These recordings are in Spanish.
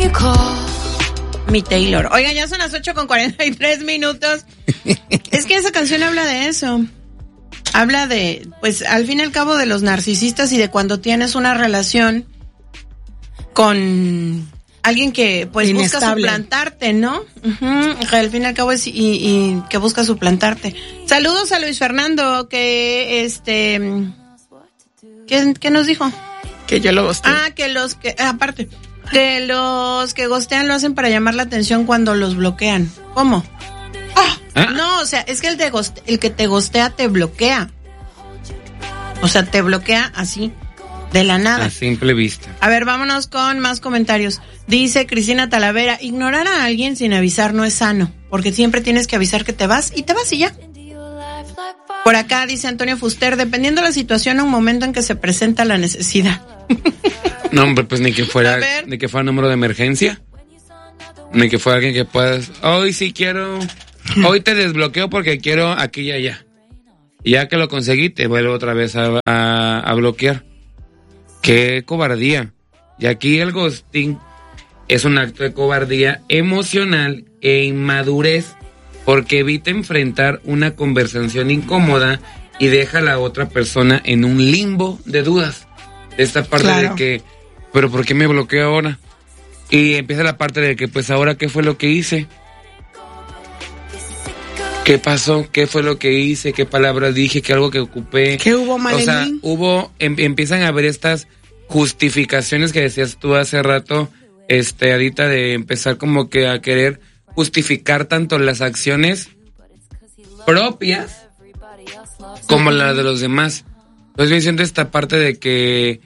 Mi Taylor. Oigan, ya son las 8:43. Es que esa canción habla de eso. Habla de, pues, al fin y al cabo, de los narcisistas y de cuando tienes una relación con alguien que, pues, inestable, busca suplantarte, ¿no? Al fin y al cabo es y que busca suplantarte. Saludos a Luis Fernando, que ¿qué nos dijo? Que yo lo gosté. Aparte, que los que gostean lo hacen para llamar la atención cuando los bloquean. ¿Cómo? No, o sea, es que el que te gostea te bloquea. O sea, te bloquea así, de la nada. A simple vista. A ver, vámonos con más comentarios. Dice Cristina Talavera, ignorar a alguien sin avisar no es sano, porque siempre tienes que avisar que te vas y ya. Por acá dice Antonio Fuster, dependiendo de la situación, un momento en que se presenta la necesidad. No, hombre, pues ni que fuera número de emergencia. Ni que fuera alguien que puedas, hoy sí quiero, hoy te desbloqueo porque quiero aquí y allá. Y ya que lo conseguí, te vuelvo otra vez a bloquear. Qué cobardía. Y aquí el ghosting es un acto de cobardía emocional e inmadurez, porque evita enfrentar una conversación incómoda y deja a la otra persona en un limbo de dudas. Esta parte de que, pero ¿por qué me bloqueo ahora? Y empieza la parte de que, pues ahora, ¿qué fue lo que hice? ¿Qué pasó? ¿Qué fue lo que hice? ¿Qué palabras dije? ¿Qué algo que ocupé? ¿Qué hubo mal en mí? Empiezan a haber estas justificaciones que decías tú hace rato, Adita, de empezar como que a querer justificar tanto las acciones propias como las de los demás. Entonces viene siendo esta parte de que,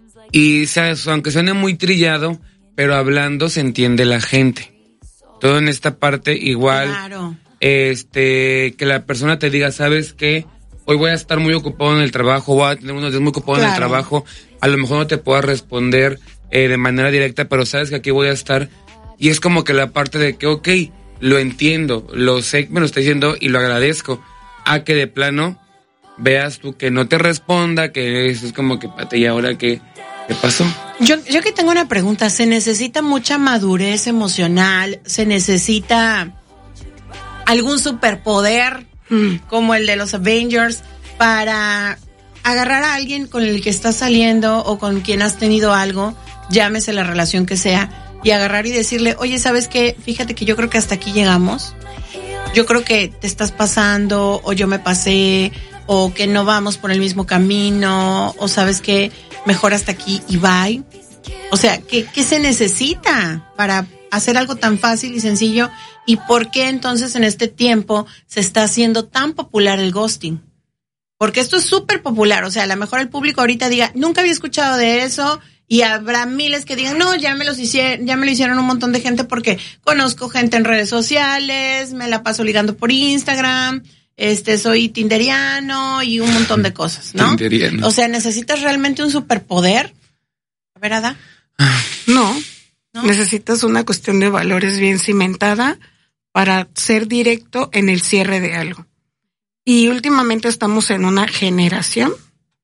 aunque suene muy trillado, pero hablando se entiende la gente. Todo en esta parte igual, claro. Que la persona te diga, ¿sabes qué? Hoy voy a estar muy ocupado en el trabajo, voy a tener unos días muy ocupado en el trabajo, a lo mejor no te puedo responder de manera directa, pero sabes que aquí voy a estar. Y es como que la parte de que, ok, lo entiendo, lo sé, me lo está diciendo y lo agradezco. A que de plano veas tú que no te responda, que eso es como que, pate, ¿y ahora qué pasó? Yo que tengo una pregunta, ¿se necesita mucha madurez emocional? ¿Se necesita algún superpoder como el de los Avengers para agarrar a alguien con el que estás saliendo o con quien has tenido algo, llámese la relación que sea, y agarrar y decirle, oye, ¿sabes qué? Fíjate que yo creo que hasta aquí llegamos. Yo creo que te estás pasando, o yo me pasé, o que no vamos por el mismo camino, o sabes que mejor hasta aquí y bye. O sea, ¿qué se necesita para hacer algo tan fácil y sencillo? ¿Y por qué entonces en este tiempo se está haciendo tan popular el ghosting? Porque esto es súper popular, o sea, a lo mejor el público ahorita diga, nunca había escuchado de eso, y habrá miles que digan, no, ya me lo hicieron un montón de gente porque conozco gente en redes sociales, me la paso ligando por Instagram, soy tinderiano y un montón de cosas, ¿no? Tinderiano. O sea, ¿necesitas realmente un superpoder? A ver, Ada. No, necesitas una cuestión de valores bien cimentada para ser directo en el cierre de algo. Y últimamente estamos en una generación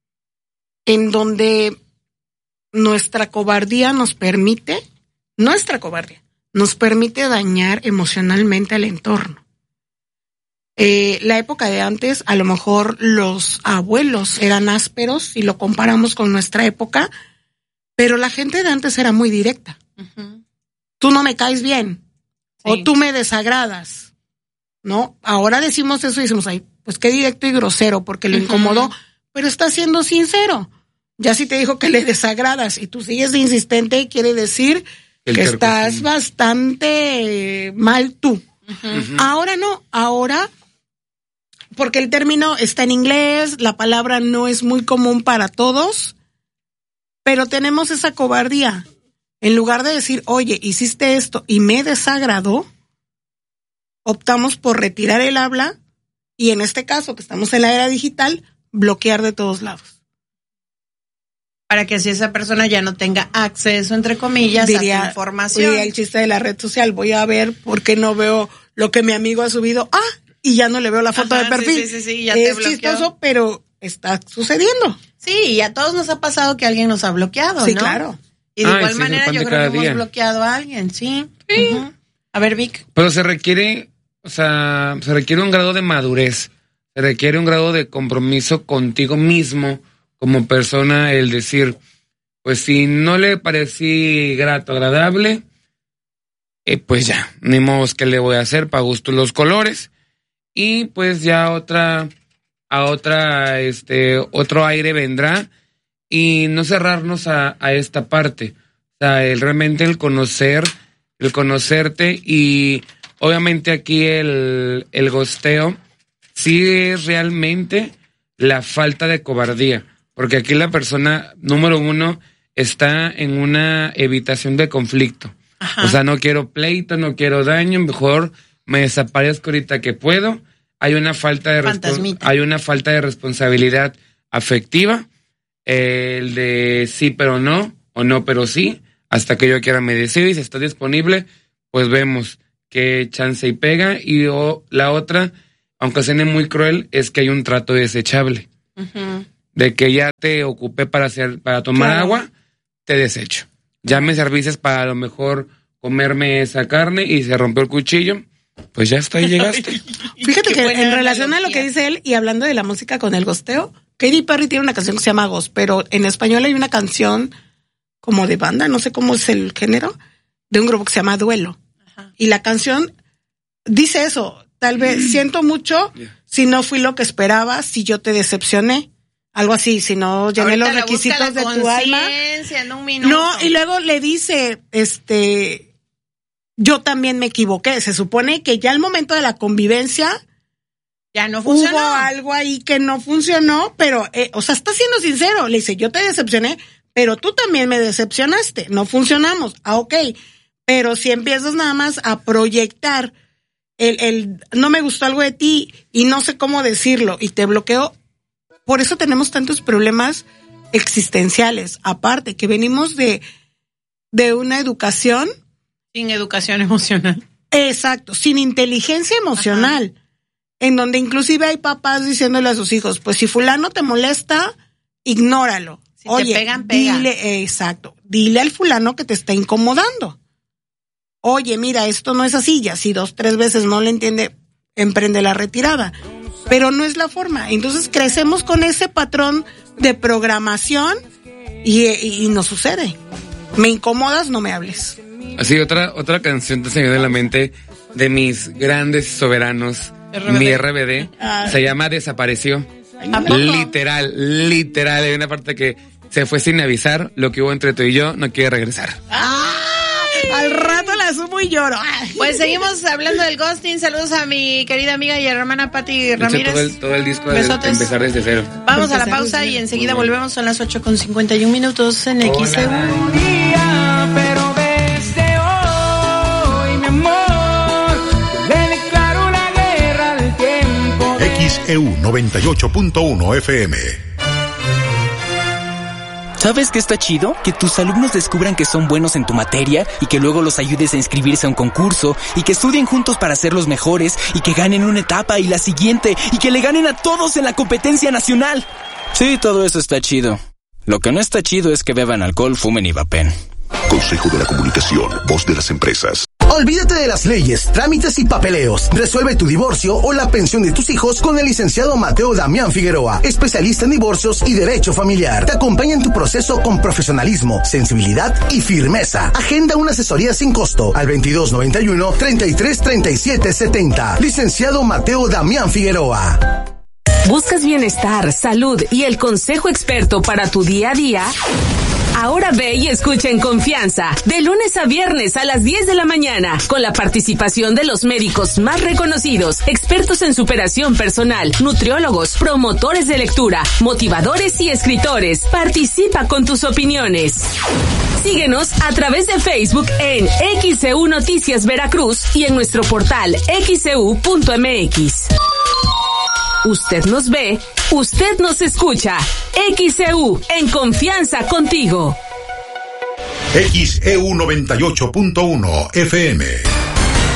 en donde nuestra cobardía nos permite dañar emocionalmente al entorno. La época de antes, a lo mejor los abuelos eran ásperos si lo comparamos con nuestra época, pero la gente de antes era muy directa. Uh-huh. Tú no me caes bien, o tú me desagradas, ¿no? Ahora decimos eso y decimos, ay, pues qué directo y grosero, porque lo incomodó, pero está siendo sincero. Ya si te dijo que le desagradas y tú sigues de insistente, quiere decir que estás bastante mal tú. Uh-huh. Ahora no, ahora, porque el término está en inglés, la palabra no es muy común para todos, pero tenemos esa cobardía. En lugar de decir, oye, hiciste esto y me desagradó, optamos por retirar el habla y en este caso, que estamos en la era digital, bloquear de todos lados. Para que así esa persona ya no tenga acceso, entre comillas, a tu información. Diría el chiste de la red social, voy a ver por qué no veo lo que mi amigo ha subido. Y ya no le veo la foto de perfil. Sí, ya te bloqueó. Es chistoso, pero está sucediendo. Sí, y a todos nos ha pasado que alguien nos ha bloqueado, sí, ¿no? Claro. Y de igual manera yo creo que hemos bloqueado a alguien, ¿sí? Uh-huh. A ver, Vic. Pero se requiere un grado de madurez, se requiere un grado de compromiso contigo mismo como persona, el decir, pues si no le parecí grato, agradable, pues ya, ni modo que le voy a hacer, para gusto los colores, y pues ya otro aire vendrá, y no cerrarnos a esta parte, o sea, realmente el conocerte, y obviamente aquí el gosteo sí es realmente la falta de cobardía, porque aquí la persona número uno está en una evitación de conflicto. Ajá. O sea, no quiero pleito, no quiero daño, mejor me desaparezco ahorita que puedo. Hay una falta de responsabilidad afectiva, el de sí pero no, o no pero sí, hasta que yo quiera me decido, y si está disponible, pues vemos qué chance y pega. Y la otra, aunque suene muy cruel, es que hay un trato desechable. Uh-huh. De que ya te ocupé para tomar agua, te desecho. Ya me services para a lo mejor comerme esa carne y se rompió el cuchillo, pues ya hasta ahí llegaste. Fíjate que en relación a lo que dice él, y hablando de la música con el gosteo, Katy Perry tiene una canción que se llama Ghost, pero en español hay una canción como de banda, no sé cómo es el género, de un grupo que se llama Duelo. Ajá. Y la canción dice eso, tal vez siento mucho si no fui lo que esperaba, si yo te decepcioné. Algo así, si no llené los requisitos de tu alma. En un minuto. No, y luego le dice, yo también me equivoqué. Se supone que ya al momento de la convivencia ya no funcionó. Hubo algo ahí que no funcionó, pero, está siendo sincero. Le dice, yo te decepcioné, pero tú también me decepcionaste. No funcionamos. Ok. Pero si empiezas nada más a proyectar no me gustó algo de ti y no sé cómo decirlo y te bloqueo. Por eso tenemos tantos problemas existenciales. Aparte, que venimos de una educación. Sin educación emocional. Exacto, sin inteligencia emocional. Ajá. En donde inclusive hay papás diciéndole a sus hijos, pues si fulano te molesta, ignóralo. Si oye, te pegan, pega. Dile al fulano que te está incomodando. Oye, mira, esto no es así. Ya si 2-3 veces no le entiende, emprende la retirada. Pero no es la forma. Entonces crecemos con ese patrón de programación y nos sucede. Me incomodas, no me hables. Así, otra canción te se me viene a la mente de mis grandes soberanos, mi RBD, se llama Desapareció. Literal, hay una parte que se fue sin avisar, lo que hubo entre tú y yo no quiere regresar. Al rato la sumo y lloro. Pues seguimos hablando del ghosting. Saludos a mi querida amiga y hermana Pati Ramírez. Todo el disco de empezar desde cero. Vamos a la pausa y enseguida volvemos. Son las 8:51 en XEU. Pero desde hoy, mi amor, le declaro la guerra al tiempo. XEU 98.1 FM. ¿Sabes qué está chido? Que tus alumnos descubran que son buenos en tu materia y que luego los ayudes a inscribirse a un concurso y que estudien juntos para ser los mejores y que ganen una etapa y la siguiente y que le ganen a todos en la competencia nacional. Sí, todo eso está chido. Lo que no está chido es que beban alcohol, fumen y vapen. Consejo de la Comunicación, voz de las empresas. Olvídate de las leyes, trámites y papeleos. Resuelve tu divorcio o la pensión de tus hijos con el licenciado Mateo Damián Figueroa, especialista en divorcios y derecho familiar. Te acompaña en tu proceso con profesionalismo, sensibilidad y firmeza. Agenda una asesoría sin costo al 2291-333770. Licenciado Mateo Damián Figueroa. ¿Buscas bienestar, salud y el consejo experto para tu día a día? Ahora ve y escucha en confianza, de lunes a viernes a las 10 de la mañana, con la participación de los médicos más reconocidos, expertos en superación personal, nutriólogos, promotores de lectura, motivadores y escritores. Participa con tus opiniones. Síguenos a través de Facebook en XEU Noticias Veracruz y en nuestro portal xeu.mx. Usted nos ve, usted nos escucha. XEU, en confianza contigo. XEU 98.1 FM.